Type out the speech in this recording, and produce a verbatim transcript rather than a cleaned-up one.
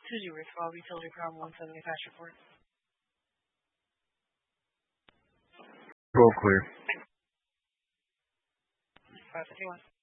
Susie with twelve Utility Problem one seventy Fast Report. twelve clear. five fifty-one.